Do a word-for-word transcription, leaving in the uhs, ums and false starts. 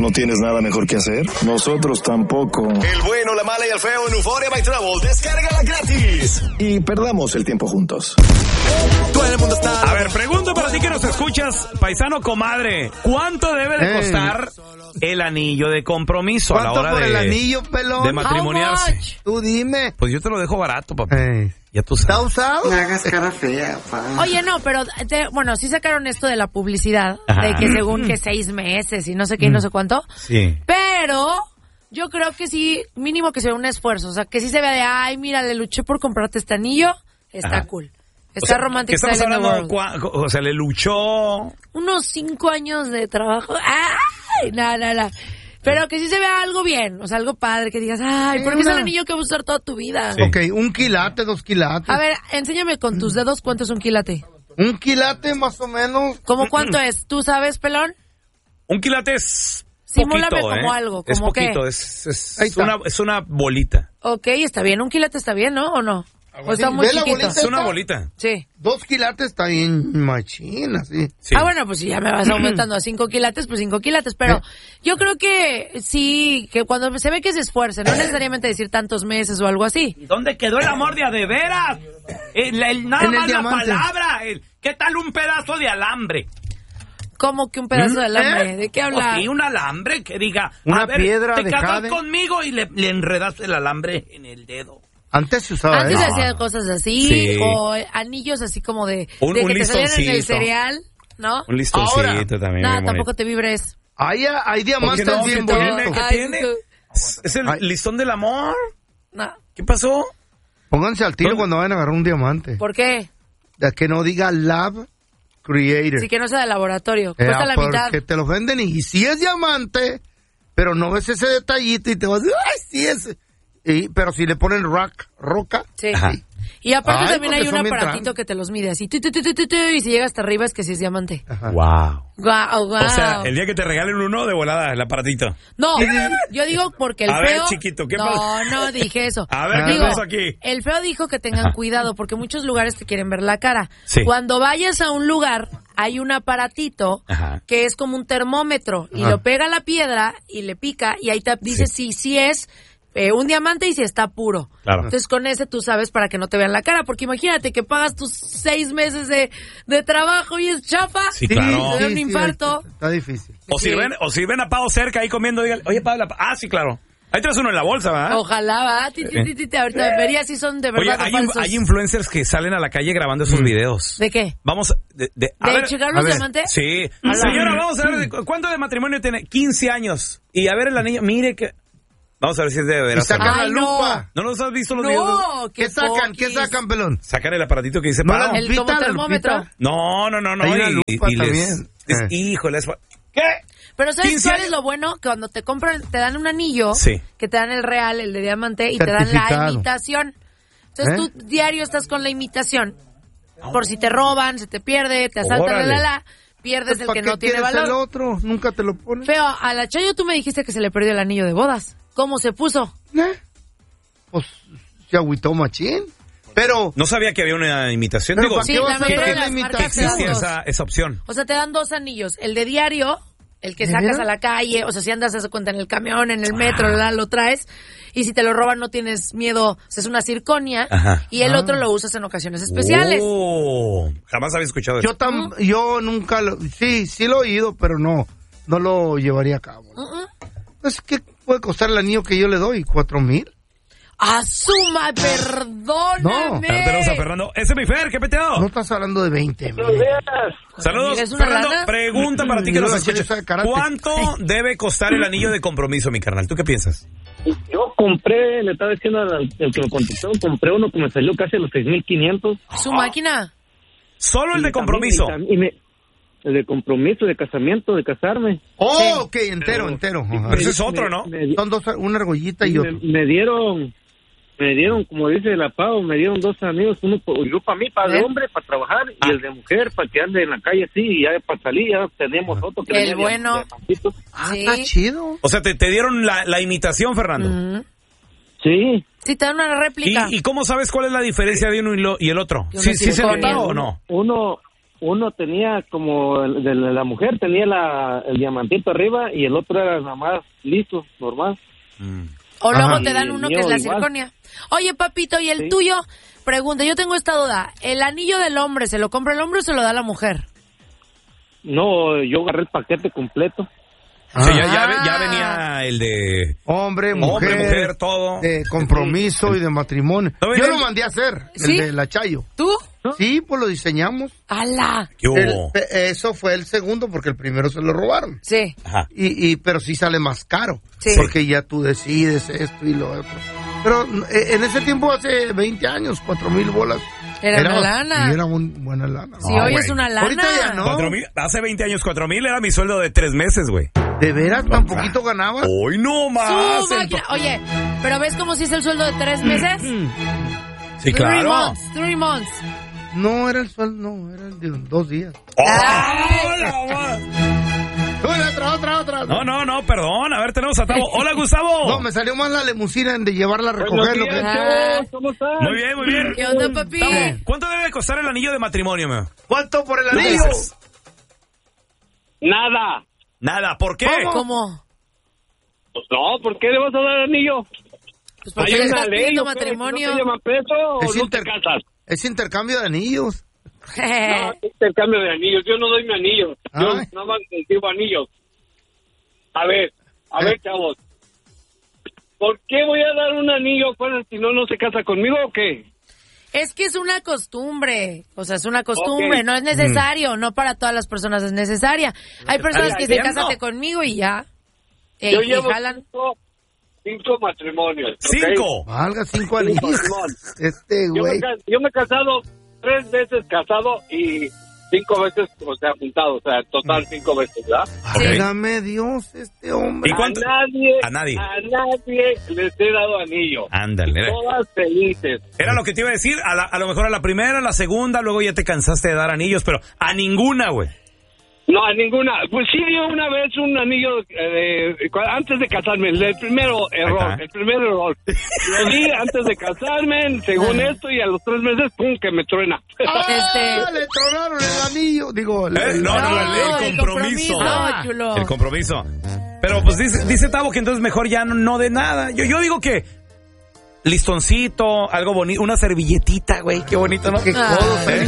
¿No tienes nada mejor que hacer? Nosotros tampoco. El bueno, la mala y el feo en Euphoria by Travel. Descárgala gratis. Y perdamos el tiempo juntos. Todo el mundo está... A ver, pregunto para ti que nos escuchas, paisano comadre. ¿Cuánto debe de costar hey. el anillo de compromiso a la hora por de, el anillo, pelón? de matrimoniarse? Tú dime. Pues yo te lo dejo barato, papá. Hey. Ya tú sabes. ¿Está usado? No hagas cara fea, pa. Oye, no, pero, te, bueno, sí sacaron esto de la publicidad, Ajá. de que según que seis meses y no sé qué y no sé cuánto. Sí. Pero yo creo que sí, mínimo que sea un esfuerzo. O sea, que sí se vea de, ay, mira, le luché por comprarte este anillo. Está Ajá. cool. Está o sea, romántico. ¿Qué estamos hablando? Cua- o sea, le luchó... Unos cinco años de trabajo. ¡Ay! Nada, nada, nada. Pero que sí se vea algo bien, o sea, algo padre, que digas, ay, porque es el anillo que vas a usar toda tu vida. Sí. Ok, un quilate, dos quilates. A ver, enséñame con tus dedos cuánto es un quilate. Un quilate más o menos. ¿Cómo cuánto es? ¿Tú sabes, pelón? Un quilate es Simúlame poquito, como ¿eh? algo, es ¿como poquito, qué? Es, es, es, una, es una bolita. Ok, está bien, un quilate está bien, ¿no? ¿O no? O está muy chiquito. Es una bolita. Sí. Dos quilates está bien machina, sí. sí. Ah, bueno, pues si ya me vas aumentando a cinco quilates, pues cinco quilates. Pero yo creo que sí, que cuando se ve que se esfuerce, no necesariamente decir tantos meses o algo así. ¿Y dónde quedó el amor de a de veras? El, el, nada más la palabra. El, ¿Qué tal un pedazo de alambre? ¿Cómo que un pedazo de alambre? ¿De qué habla? Sí, un alambre que diga, una a ver, piedra te de casas jade conmigo y le, le enredaste el alambre en el dedo. Antes se usaba Antes eso. se hacían cosas así, sí. o anillos así como de, un, de un que te salieran en el listoncito. cereal, ¿no? Un listoncito Ahora, también. Nada, tampoco te vibres. Hay, hay diamantes no, bien ¿qué tiene? bonitos. ¿Qué Ay, tiene? tú- Es el Ay. listón del amor. No. ¿Qué pasó? Pónganse al tiro ¿Dónde? cuando vayan a agarrar un diamante. ¿Por qué? De que no diga Lab Creator. Sí, que no sea de laboratorio. Eh, Cuesta la mitad. Porque te los venden y si es diamante, pero no ves ese detallito y te vas a decir, ay, sí es. Y, pero si le ponen rock, roca. Sí. Ajá. Y aparte Ay, también porque hay un son bien aparatito trans. que te los mide así. Tu, tu, tu, tu, tu, tu, y si llega hasta arriba es que sí es diamante. Ajá. Wow. Guau, guau. O sea, el día que te regalen uno de volada, el aparatito. No, yo digo porque el A ver, feo... chiquito, ¿qué no, pasa? no dije eso. A ver, ¿qué Digo, pasa aquí? el feo dijo que tengan Ajá. cuidado porque muchos lugares te quieren ver la cara. Sí. Cuando vayas a un lugar, hay un aparatito Ajá. que es como un termómetro y Ajá. lo pega a la piedra y le pica y ahí te dice si sí es... Eh, un diamante y si está puro. Claro. Entonces con ese tú sabes para que no te vean la cara, porque imagínate que pagas tus seis meses de, de trabajo y es chafa. Sí, claro. Te da un infarto. Está, está difícil. O si Sí. ven, o si ven a Pau cerca ahí comiendo, digan, oye, Pablo, ah, sí, claro. Ahí traes uno en la bolsa, ¿verdad? Ojalá, va. Ti, ti, ti, ti, ti. Ahorita vería si son de Oye, verdad o hay, falsos. hay influencers que salen a la calle grabando esos videos. ¿De qué? Vamos, de, de, a ¿De ver, checar a los ver. diamantes? Sí. A la- Señora, vamos a ver, ¿cuánto de matrimonio tiene? quince años. Y a ver el anillo, mire que... Vamos a ver si es de Y veras. sacan Ay, la no. lupa. ¿No los has visto los videos? No, ¿Qué sacan? ¿Qué poquis. sacan, pelón? Sacan el aparatito que dice No, Pau. la El lupita, como la termómetro. lupita. No, no, no, no. Hay una y- lupa y les- también. es- Eh. híjole, es... ¿Qué? Pero ¿sabes quince cuál es años. lo bueno? Que cuando te compran, te dan un anillo, Sí. que te dan el real, el de diamante, y te dan la Certificado. imitación. Entonces ¿Eh? tú diario estás con la imitación. Por si te roban, se te pierde, te asaltan, la, Órale. la, la, pierdes el ¿Para que qué no tiene quieres valor. el otro? Nunca te lo pones. Feo, a la Chayo tú me dijiste que se le perdió el anillo de bodas. ¿Cómo se puso? ¿Eh? Pues se agüitó machín. Pero... No sabía que había una imitación. Pero Digo, ¿para Sí, qué la vas a mayoría traer de la las marcas que imitación? existía dos. esa, esa opción. O sea, te dan dos anillos. El de diario, el que ¿De sacas veras? a la calle, o sea, si andas a esa cuenta en el camión, en el metro, la, lo traes. Y si te lo roban no tienes miedo, o sea, es una circonia. Ajá. Y el Ah. otro lo usas en ocasiones especiales. Oh, jamás había escuchado eso. Yo, tam, yo nunca lo... Sí, sí lo he oído, pero no. No lo llevaría a cabo. Uh-uh. Pues, ¿qué puede costar el anillo que yo le doy? ¿Cuatro mil? ¡Asuma, perdóname! No. Ahora tenemos a Fernando. Ese es mi Fer, ¿qué peteo? No estás hablando de veinte mil. Saludos, ¿Es una Fernando. lana? Pregunta para ti que Yo nos la escuchas. quiero usar karate. ¿Cuánto debe costar el anillo de compromiso, mi carnal? ¿Tú qué piensas? Yo compré, le estaba diciendo al el que me contestó, compré uno que me salió casi a los seis mil quinientos. ¿Su máquina? Solo el de compromiso. Y, tam- y me, el de compromiso, de casamiento, de casarme. Oh, Sí. ok, entero, entero. Ajá. Pero ese es otro, ¿no? Me, Son dos, una argollita y me, otro. me dieron, me dieron, como dice la Pau, me dieron dos amigos, uno por- yo para mí, para ¿Eh? de hombre, para trabajar, y el de mujer, para que ande en la calle así, y ya para salir, ya tenemos otro que El venía de- bueno. de Pancito. Ah, Sí. está chido. O sea, te, te dieron la, la imitación, Fernando. Mm. Sí, Sí, te dan una réplica. ¿Y, ¿Y cómo sabes cuál es la diferencia de uno y, lo, y el otro? Yo ¿Sí, me sí se sigo nota poniendo. o no? uno, uno tenía como, el de la mujer tenía la, el diamantito arriba y el otro era nada más listo, normal. Mm. O luego Ajá. te dan Y el uno que mío es la igual. circonia. Oye, papito, ¿y el Sí. tuyo? Pregunta, yo tengo esta duda. ¿El anillo del hombre se lo compra el hombre o se lo da la mujer? No, yo agarré el paquete completo. Sí, ya, ya, ve- Ah. ya venía el de Hombre, mujer, hombre, mujer, todo. de compromiso y de matrimonio. ¿No Yo venía lo el- mandé a hacer, ¿Sí? el de la Chayo. ¿Tú? Sí, pues lo diseñamos. ¡Hala! ¿Qué hubo? El- pe- eso fue el segundo porque el primero se lo robaron. Sí. Ajá. Y, y pero sí sale más caro. Sí. Porque ya tú decides esto y lo otro. Pero eh, en ese tiempo, hace veinte años, cuatro mil bolas. Era una lana. Y era un, buena lana. Si No, hoy güey. es una lana. Ahorita ya no. Cuatro mil, hace veinte años, cuatro mil era mi sueldo de tres meses, güey. ¿De veras tan poquito ganabas? Hoy no más. Su máquina. Oye, pero ¿ves cómo si es el sueldo de tres meses? Sí, Three claro. months, three months. No, era el sueldo, no, era el de dos días. ¡Oh, la ma- Otra, otra, otra. No, no, no, perdón. A ver, tenemos a Tavo. Hola, Gustavo. No, me salió más la limusina de llevarla a recoger. lo que- Ah. ¿Cómo estás? Muy bien, muy bien. ¿Qué onda, papi? Tavo, ¿cuánto debe costar el anillo de matrimonio, meu? ¿Cuánto por el ¿Tú qué anillo? dices? Nada. Nada, ¿por qué? ¿Cómo? Pues no, ¿por qué le vas a dar anillo? Pues porque le estás pidiendo matrimonio. ¿No te llaman preso o Es no inter- te casas? Es intercambio de anillos. No, es intercambio de anillos. Yo no doy mi anillo. Yo Ay. nada más recibo anillos. A ver, a Eh. ver, chavos. ¿Por qué voy a dar un anillo pues, si no, no se casa conmigo o qué? Es que es una costumbre, o sea, es una costumbre, Ok. no es necesario, no para todas las personas es necesaria. Hay personas Ay, que dicen, entiendo. cásate conmigo y ya. Eh, Yo y llevo jalan. cinco, cinco matrimonios. ¿ok? Cinco. Valga cinco anillos. Simón. Este Yo me, güey. ca- yo me he casado tres veces casado y cinco veces, o sea, juntado. O sea, total cinco veces, ¿verdad? Válgame Dios, este hombre. ¿Y cuánto? A nadie, A nadie. a nadie les he dado anillo. Ándale. era- Todas felices. Era lo que te iba a decir. A, la- a lo mejor a la primera, a la segunda, luego ya te cansaste de dar anillos, pero a ninguna, güey. No, a ninguna. Pues sí dio una vez un anillo eh, de- antes de casarme. El primero error, está. el primer error. Lo di antes de casarme, según esto, y a los tres meses, pum, que me truena. ¡Ah! Este- Le tronaron el anillo. Digo, el, Eh, el- no, no, No, el, el el compromiso. compromiso, chulo. El compromiso. Pero pues dice, dice Tavo que entonces mejor ya no, no de nada. Yo, yo digo que listoncito, algo bonito, una servilletita, güey, qué bonito, ¿no? Qué codos, Ah. ¿eh?